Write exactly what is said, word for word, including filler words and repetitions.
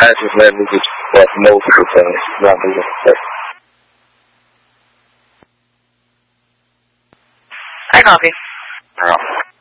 I just let me just watch multiple things. Not even that. I copy. No.